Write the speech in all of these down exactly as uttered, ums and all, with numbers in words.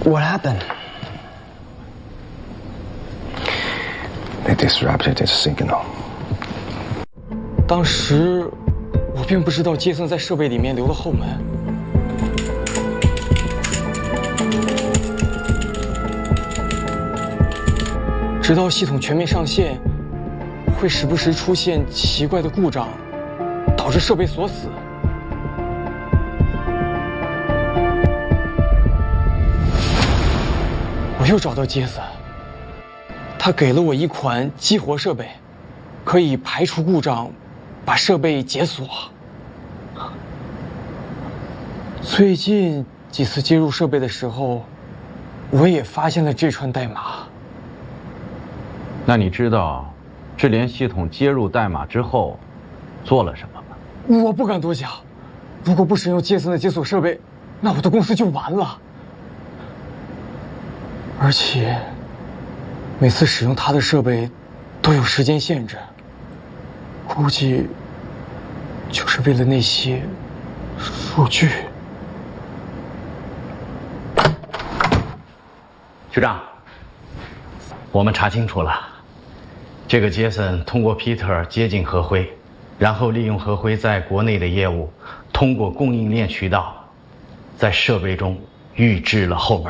What happened? They disrupted its signal. 当时我并不知道杰森在设备里面留了后门。直到系统全面上线，会时不时出现奇怪的故障，导致设备锁死。我又找到杰森，他给了我一款激活设备，可以排除故障，把设备解锁。最近几次接入设备的时候，我也发现了这串代码。 那你知道智联系统接入代码之后做了什么吗？ 我不敢多讲，如果不使用杰森的解锁设备，那我的公司就完了。而且每次使用他的设备都有时间限制，估计就是为了那些数据。 局长，我们查清楚了，这个杰森通过 Peter 接近何辉，然后利用何辉在国内的业务，通过供应链渠道，在设备中预置了后门。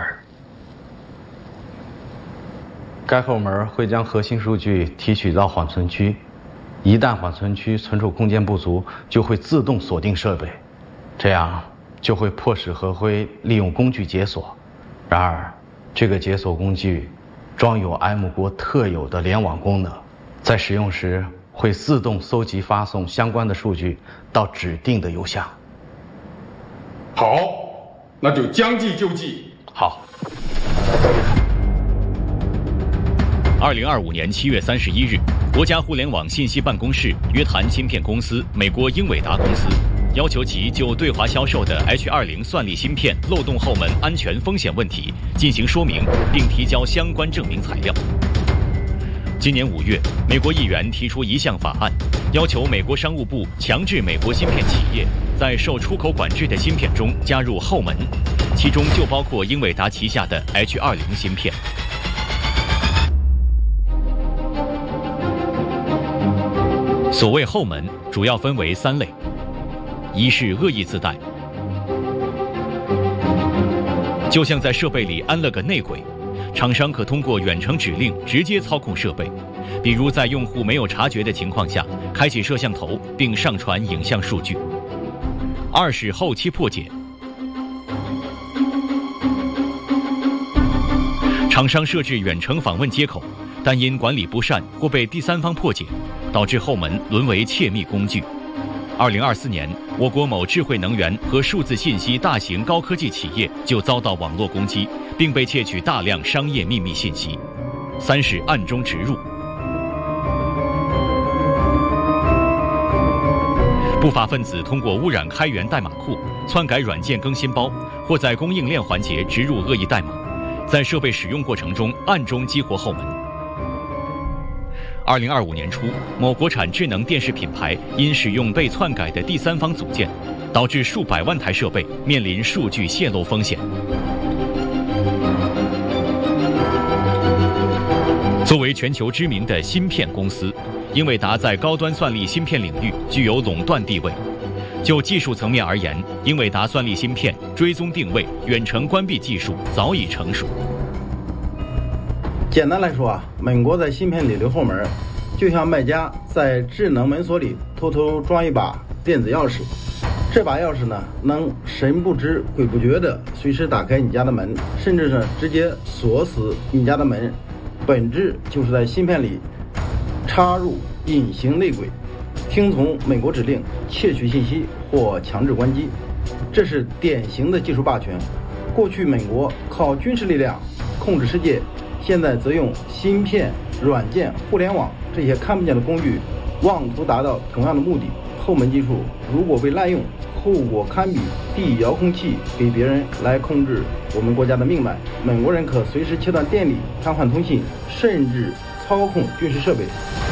该后门会将核心数据提取到缓存区，一旦缓存区存储空间不足，就会自动锁定设备，这样就会迫使何辉利用工具解锁。然而，这个解锁工具装有 M 国特有的联网功能，在使用时会自动搜集发送相关的数据到指定的邮箱。 好，那就将计就计。 好。 二零二五年七月三十一日，国家互联网信息办公室约谈芯片公司美国英伟达公司，要求其就对华销售的 H 二十 算力芯片漏洞后门安全风险问题进行说明，并提交相关证明材料。今年五月，美国议员提出一项法案，要求美国商务部强制美国芯片企业在受出口管制的芯片中加入后门，其中就包括英伟达旗下的 H 二十 芯片。所谓后门主要分为三类，一是恶意自带，就像在设备里安了个内鬼，厂商可通过远程指令直接操控设备，比如在用户没有察觉的情况下开启摄像头并上传影像数据。二是后期破解，厂商设置远程访问接口，但因管理不善或被第三方破解，导致后门沦为窃密工具。二零二四年，我国某智慧能源和数字信息大型高科技企业就遭到网络攻击，并被窃取大量商业秘密信息。三是暗中植入，不法分子通过污染开源代码库、篡改软件更新包，或在供应链环节植入恶意代码，在设备使用过程中暗中激活后门。二零二五年初，某国产智能电视品牌因使用被篡改的第三方组件，导致数百万台设备面临数据泄露风险。作为全球知名的芯片公司，英伟达在高端算力芯片领域具有垄断地位。就技术层面而言，英伟达算力芯片追踪定位、远程关闭技术早已成熟。 简单来说啊，美国在芯片里留后门，就像卖家在智能门锁里偷偷装一把电子钥匙。这把钥匙呢，能神不知鬼不觉地随时打开你家的门，甚至是直接锁死你家的门。本质就是在芯片里插入隐形内鬼，听从美国指令窃取信息或强制关机。这是典型的技术霸权。过去美国靠军事力量控制世界，现在则用芯片、软件、互联网这些看不见的工具，妄图达到同样的目的。后门技术如果被滥用，后果堪比递遥控器给别人来控制我们国家的命脉。美国人可随时切断电力、瘫痪通信，甚至操控军事设备。